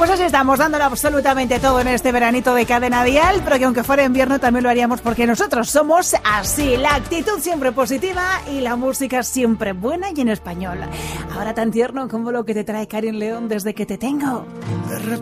Pues así estamos, dándolo absolutamente todo en este veranito de Cadena Dial, pero que aunque fuera invierno también lo haríamos porque nosotros somos así, la actitud siempre positiva y la música siempre buena y en español. Ahora tan tierno como lo que te trae Karin León desde que te tengo. De